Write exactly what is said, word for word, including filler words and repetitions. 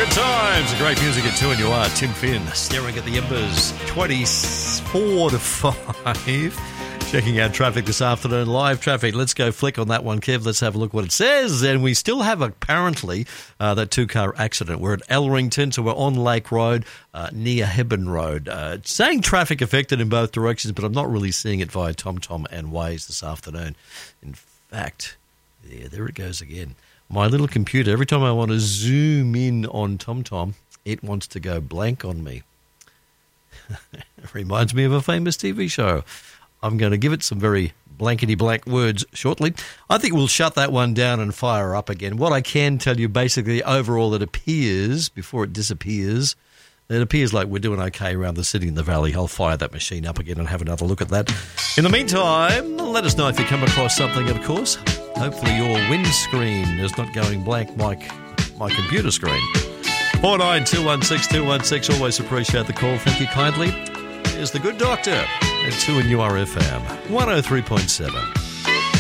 Good times, great music at two and you are. Tim Finn, staring at the embers, twenty-four to five. Checking out traffic this afternoon, live traffic. Let's go flick on that one, Kev. Let's have a look what it says. And we still have, apparently, uh, that two-car accident. We're at Ellerington, so we're on Lake Road, uh, near Hebburn Road. Uh, it's saying traffic affected in both directions, but I'm not really seeing it via TomTom and Waze this afternoon. In fact, yeah, there it goes again. My little computer, every time I want to zoom in on TomTom, it wants to go blank on me. It reminds me of a famous T V show. I'm going to give it some very blankety-blank words shortly. I think we'll shut that one down and fire up again. What I can tell you, basically, overall, it appears, before it disappears, it appears like we're doing okay around the city and the valley. I'll fire that machine up again and have another look at that. In the meantime, let us know if you come across something, of course. Hopefully your windscreen is not going blank like my computer screen. four nine two one six two one six. Always appreciate the call. Thank you kindly. Here's the Good Doctor at two and U R F M one oh three point seven.